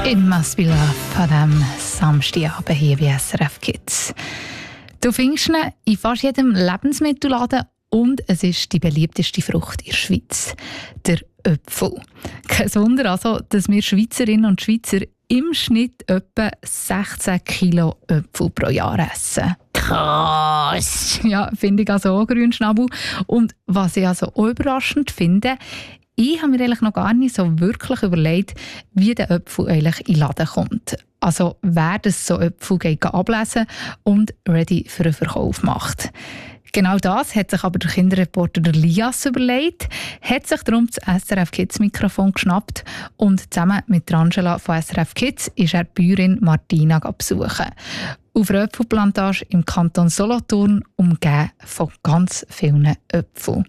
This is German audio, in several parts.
It Must Be Love an diesem Samstagabend hier bei SRF Kids. Du findest ihn in fast jedem Lebensmittelladen und es ist die beliebteste Frucht in der Schweiz, der Apfel. Kein Wunder also, dass wir Schweizerinnen und Schweizer im Schnitt etwa 16 Kilo Äpfel pro Jahr essen. Krass! Ja, finde ich also auch, Grünschnabel. Und was ich also auch überraschend finde, ich habe mir eigentlich noch gar nicht so wirklich überlegt, wie der Apfel eigentlich in den Laden kommt. Also wer das so Äpfel geht ablesen und ready für den Verkauf macht. Genau das hat sich aber der Kinderreporter Lias überlegt, hat sich darum das SRF Kids Mikrofon geschnappt und zusammen mit Angela von SRF Kids ist er die Bäuerin Martina besuchen. Auf einer Äpfelplantage im Kanton Solothurn, umgeben von ganz vielen Äpfeln.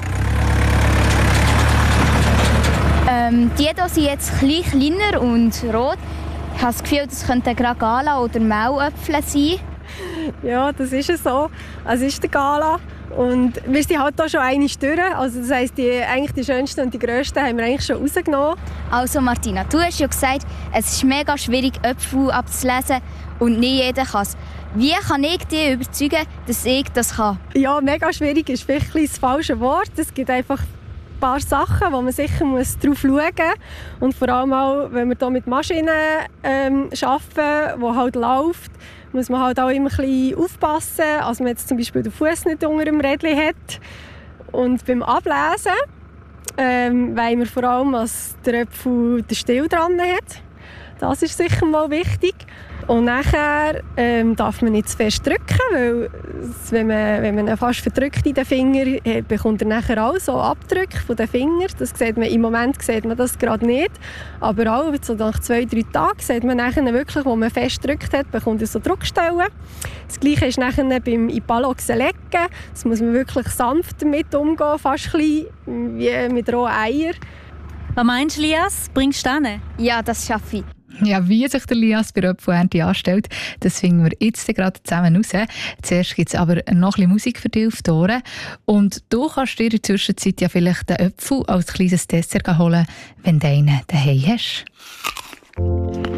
Die hier sind jetzt kleiner und rot. Ich habe das Gefühl, das könnten gerade Gala oder Mauäpfel sein. Ja, das ist es so. Es ist der Gala. Und wir sind halt hier schon einmal durch. Also das heisst, eigentlich die schönsten und die grössten haben wir eigentlich schon rausgenommen. Also Martina, du hast ja gesagt, es ist mega schwierig, Äpfel abzulesen und nicht jeder kann es. Wie kann ich dich überzeugen, dass ich das kann? Ja, mega schwierig ist vielleicht das falsche Wort. Es gibt einfach ein paar Sachen, wo man sicher drauf schauen muss. Und vor allem auch, wenn wir hier mit Maschinen arbeiten, die halt läuft, muss man halt auch immer ein bisschen aufpassen, als man jetzt zum Beispiel den Fuß nicht unter dem Rädchen hat. Und beim Ablesen wollen wir vor allem, dass der Apfel den Stiel dran hat. Das ist sicher mal wichtig. Und nachher darf man nicht zu fest drücken, weil wenn man ihn fast verdrückt in den Finger, bekommt er nachher auch so Abdrücke von den Fingern. Das sieht man, im Moment sieht man das gerade nicht. Aber auch so nach 2-3 Tagen sieht man nachher wirklich, wo man fest gedrückt hat, bekommt er so Druckstellen. Das Gleiche ist nachher beim Ipaloxen lecken. Das muss man wirklich sanft damit umgehen, fast ein bisschen wie mit rohen Eiern. Was meinst du, Lias? Bringst du das hin? Ja, das schaffe ich. Ja, wie sich der Lias bei der Apfelernte anstellt, das finden wir jetzt gerade zusammen raus. Zuerst gibt es aber noch ein bisschen Musik für dich auf die Ohren. Und du kannst dir in der Zwischenzeit ja vielleicht den Apfel als kleines Dessert holen, wenn du einen daheim hast.